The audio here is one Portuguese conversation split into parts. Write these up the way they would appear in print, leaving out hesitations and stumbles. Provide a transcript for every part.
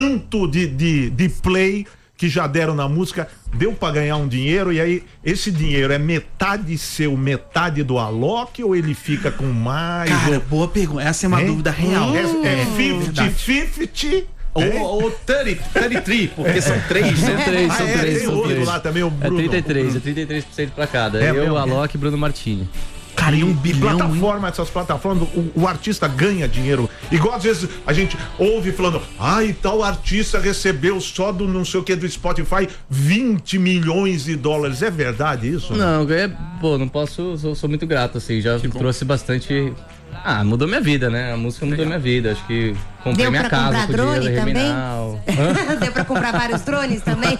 tanto de play que já deram na música, deu pra ganhar um dinheiro, e aí esse dinheiro é metade seu, metade do Alok, ou ele fica com mais? Cara, boa pergunta, essa é uma dúvida real. É 50-50? Ou 33, porque são três. São três. Tem outro lá também, o Bruno. É 33% pra cada. É Eu, mesmo? Alok e Bruno Martini. Cara, e 1 bilhão, essas plataformas, o artista ganha dinheiro. Igual às vezes a gente ouve falando, tal artista recebeu só do não sei o que do Spotify 20 milhões de dólares. É verdade isso? Não, não posso, sou muito grato, assim, já trouxe bastante. Mudou minha vida, né? A música mudou minha vida. Acho que comprei minha casa. Deu pra comprar drone também? Deu pra comprar vários drones também?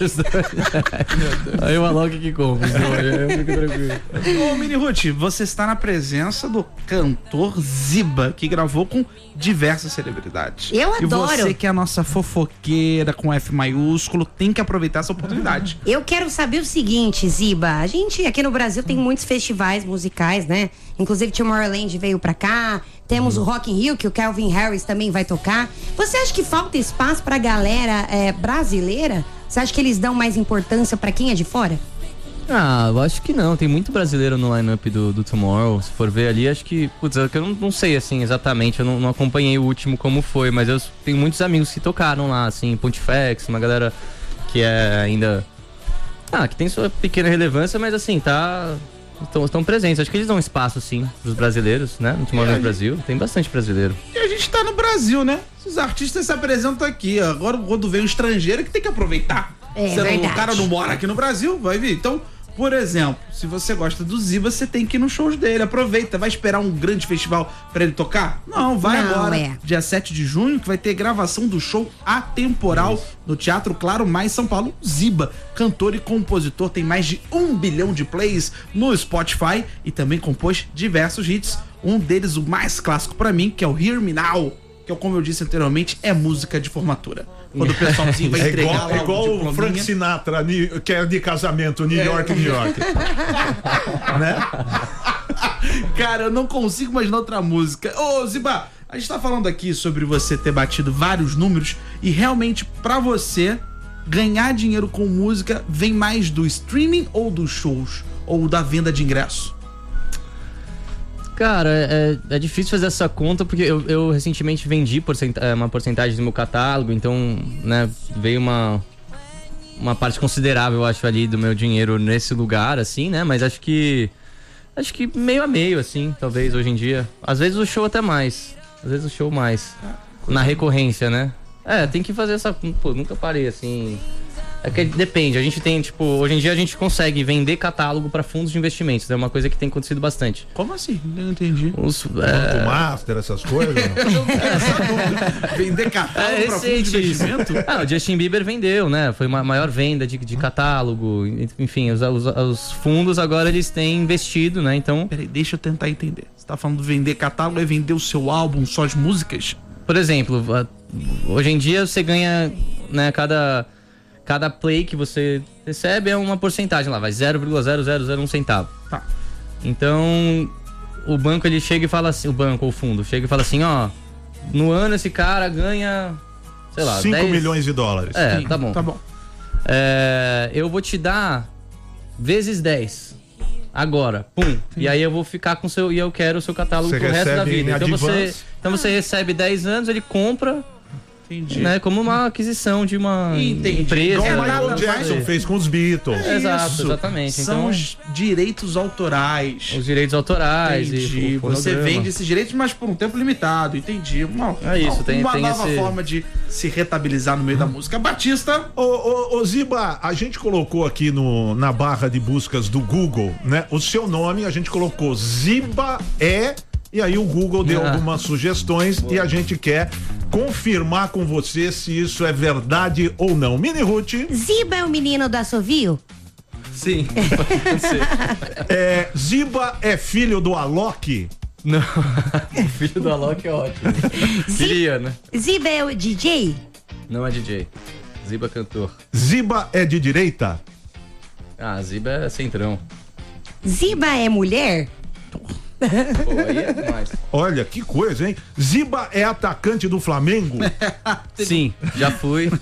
Aí o Alok que compra, eu fico tranquilo. Ô, Mini Ruth, você está na presença do cantor Ziba, que gravou com diversas celebridades. Eu adoro. E você que é a nossa fofoqueira com F maiúsculo, tem que aproveitar essa oportunidade. Eu quero saber o seguinte, Ziba, a gente aqui no Brasil tem muitos festivais musicais, né? Inclusive Tomorrowland veio pra cá, temos o Rock in Rio, que o Calvin Harris também vai tocar. Você acha que falta espaço pra galera brasileira? Você acha que eles dão mais importância pra quem é de fora? Eu acho que não, tem muito brasileiro no line-up do Tomorrow. Se for ver ali, acho que, eu não sei assim exatamente, eu não acompanhei o último como foi, mas eu tenho muitos amigos que tocaram lá, assim, Pontifex, uma galera que é ainda, que tem sua pequena relevância, mas assim, estão presentes. Acho que eles dão espaço, sim, pros brasileiros, né? No Tomorrowland no Brasil, tem bastante brasileiro. E a gente tá no Brasil, né? Os artistas se apresentam aqui. Agora, quando vem um estrangeiro, que tem que aproveitar. O cara não mora aqui no Brasil, vai vir. Então, por exemplo, se você gosta do Ziba, você tem que ir nos shows dele. Aproveita, vai esperar um grande festival pra ele tocar? Não, vai agora. Dia 7 de junho, que vai ter gravação do show atemporal no Teatro Claro Mais São Paulo. Ziba, cantor e compositor, tem mais de 1 bilhão de plays no Spotify e também compôs diversos hits. Um deles, o mais clássico pra mim, que é o Hear Me Now, que, como eu disse anteriormente, é música de formatura. Quando o pessoalzinho vai entregar lá igual o Frank Sinatra, que é de casamento, New York. Né? Cara, eu não consigo imaginar outra música. Ô, Ziba, a gente tá falando aqui sobre você ter batido vários números e realmente, pra você, ganhar dinheiro com música vem mais do streaming ou dos shows? Ou da venda de ingresso? Cara, é difícil fazer essa conta porque eu recentemente vendi uma porcentagem do meu catálogo, então, né, veio uma parte considerável, eu acho, ali do meu dinheiro nesse lugar, assim, né, mas acho que meio a meio, assim, talvez, hoje em dia. Às vezes o show até mais, na recorrência, né. Tem que fazer essa, nunca parei, assim. É que depende, a gente tem, hoje em dia a gente consegue vender catálogo para fundos de investimentos, é uma coisa que tem acontecido bastante. Como assim? Não entendi. Banco Master, essas coisas? Vender catálogo para fundos de investimento? O Justin Bieber vendeu, né? Foi uma maior venda de catálogo, enfim, os fundos agora eles têm investido, né? Então... Peraí, deixa eu tentar entender. Você tá falando de vender catálogo, é vender o seu álbum, só as músicas? Por exemplo, hoje em dia você ganha, né, cada play que você recebe é uma porcentagem lá, vai 0,0001 centavo. Tá. Então, o banco ele chega e fala assim, o banco ou o fundo chega e fala assim, no ano esse cara ganha, sei lá, 5 milhões de dólares. Tá bom. Tá bom. Eu vou te dar vezes 10. Agora, pum. E aí eu vou ficar com e eu quero o seu catálogo pro resto da vida. Então você recebe 10 anos, ele compra. Entendi. Né, como uma aquisição de uma empresa. Igual o Michael Jackson fez com os Beatles. Exato, exatamente. São então, os direitos autorais. Os direitos autorais. Entendi. Você vende esses direitos, mas por um tempo limitado. Entendi. Tem nova forma de se rentabilizar no meio da música. Batista. Ô Ziba, a gente colocou aqui na barra de buscas do Google, né? O seu nome, a gente colocou Ziba e aí o Google deu algumas sugestões e a gente quer confirmar com você se isso é verdade ou não. Mini Ruth. Ziba é o menino do assovio? Sim, pode ser. Ziba é filho do Alok? Não, o filho do Alok é ótimo. Queria, né? Ziba é o DJ? Não é DJ. Ziba é cantor. Ziba é de direita? Ziba é centrão. Ziba é mulher? Pô, aí é demais. Olha, que coisa, hein? Ziba é atacante do Flamengo? Sim, já fui.